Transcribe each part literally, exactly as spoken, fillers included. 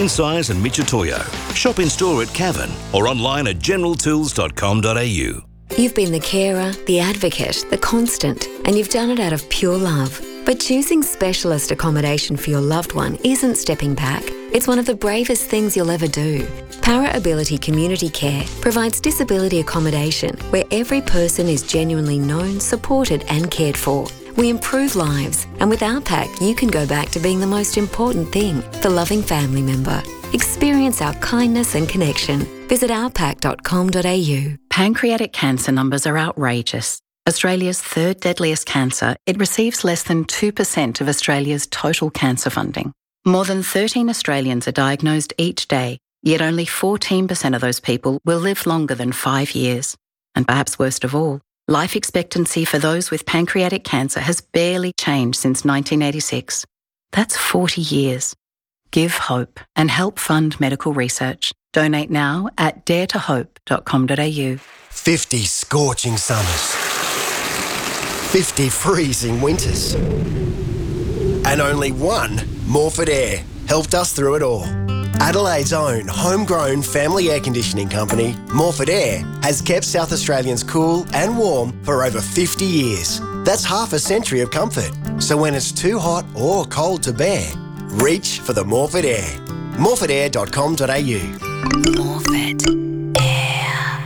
Twin Size and Michitoyo. Shop in store at Cavan or online at general tools dot com dot a u. You've been the carer, the advocate, the constant, and you've done it out of pure love. But choosing specialist accommodation for your loved one isn't stepping back. It's one of the bravest things you'll ever do. Para Ability Community Care provides disability accommodation where every person is genuinely known, supported and cared for. We improve lives, and with our pack, you can go back to being the most important thing, the loving family member. Experience our kindness and connection. Visit our pack dot com dot a u. Pancreatic cancer numbers are outrageous. Australia's third deadliest cancer, it receives less than two percent of Australia's total cancer funding. More than thirteen Australians are diagnosed each day, yet only fourteen percent of those people will live longer than five years. And perhaps worst of all, life expectancy for those with pancreatic cancer has barely changed since nineteen eighty-six. That's forty years. Give hope and help fund medical research. Donate now at dare to hope dot com dot a u. fifty scorching summers. fifty freezing winters. And only one Morford Air helped us through it all. Adelaide's own homegrown family air conditioning company, Morford Air, has kept South Australians cool and warm for over fifty years. That's half a century of comfort. So when it's too hot or cold to bear, reach for the Morford Air. morford air dot com dot a u. Morford Air.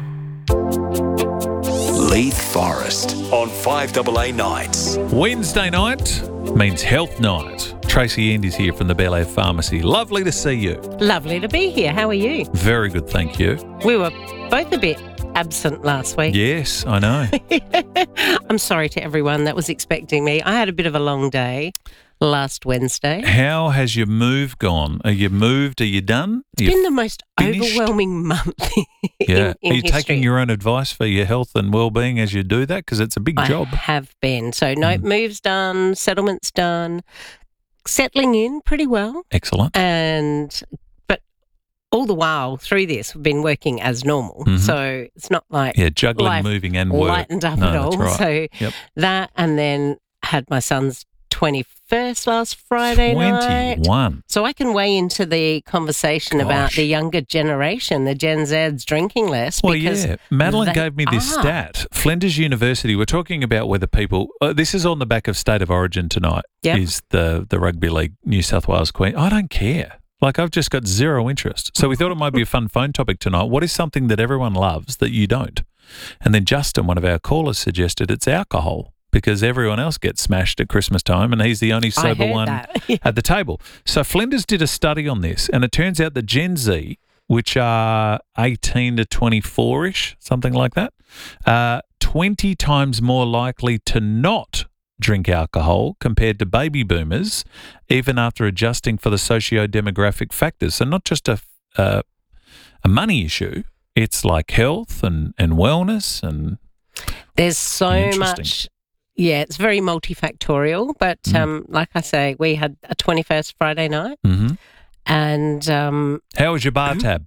Leith Forest on five A A Nights. Wednesday night means health night. Tracy Endy's here from the Bel Air Pharmacy. Lovely to see you. Lovely to be here. How are you? Very good, thank you. We were both a bit absent last week. Yes, I know. I'm sorry to everyone that was expecting me. I had a bit of a long day last Wednesday. How has your move gone? Are you moved? Are you done? It's You've been the most finished? overwhelming month in, Yeah. in Are you history. taking your own advice for your health and well-being as you do that? Because it's a big I job. have been. So no, Mm. move's done, settlement's done, settling in pretty well. Excellent. And but all the while through this, we've been working as normal. Mhm. So it's not like Yeah, juggling, life moving and work. lightened up No, at all. that's right. So Yep. that, and then had my son's twenty-first last Friday night. twenty-one. So I can weigh into the conversation about Gosh. the younger generation, the Gen Zs drinking less. Well, because yeah. Madeline they gave me this are. stat. Flinders University, we're talking about whether people, uh, this is on the back of State of Origin tonight, Yep. is the, the Rugby League New South Wales Queen. I don't care. Like, I've just got zero interest. So we thought it might be a fun phone topic tonight. What is something that everyone loves that you don't? And then Justin, one of our callers, suggested it's alcohol, because everyone else gets smashed at Christmas time and he's the only I sober heard one that. at the table. So Flinders did a study on this, and it turns out that Gen Z, which are eighteen to twenty-four-ish, something like that, uh, twenty times more likely to not drink alcohol compared to baby boomers, even after adjusting for the socio-demographic factors. So not just a, uh, a money issue, it's like health and, and wellness and There's so Interesting. much. Yeah, it's very multifactorial. But Mm. um, like I say, we had a twenty-first Friday night, Mhm. and um, How was your bar tab?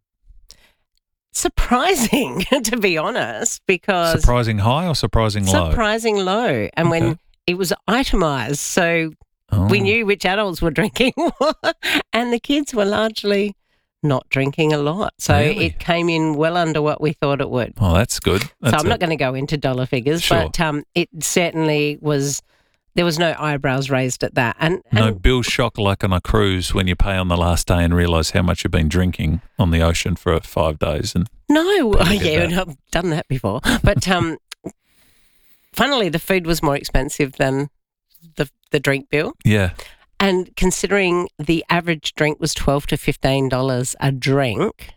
surprising, to be honest, because Surprising high or surprising low? surprising low. And when Okay. it was itemised, so we Oh. knew which adults were drinking and the kids were largely not drinking a lot. So Really? it came in well under what we thought it would. Oh, that's good. That's so I'm a- not going to go into dollar figures, Sure. but um, it certainly was, there was no eyebrows raised at that. And, No and bill shock like on a cruise when you pay on the last day and realise how much you've been drinking on the ocean for five days. And no, Probably get yeah, that. and I've done that before. But um, funnily, the food was more expensive than the the drink bill. yeah, And considering the average drink was twelve to fifteen dollars a drink,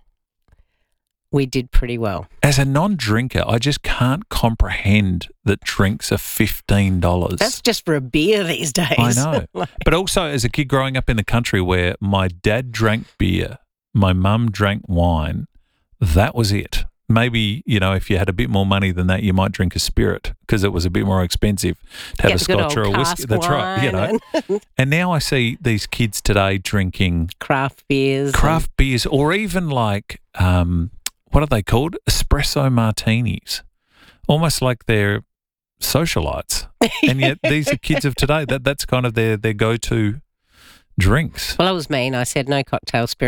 we did pretty well. as a non-drinker, I just can't comprehend that drinks are fifteen dollars. That's just for a beer these days. I know. Like, But also, as a kid growing up in the country where my dad drank beer, my mum drank wine, that was it. Maybe, you know, if you had a bit more money than that, you might drink a spirit because it was a bit more expensive to have get a the good scotch or a old whiskey. cask That's right. You know. wine and And now I see these kids today drinking craft beers. craft beers or even like, um, what are they called? Espresso martinis. Almost like they're socialites. And yet these are kids of today. That That's kind of their, their go-to drinks. Well, I was mean. I said no cocktail spirit.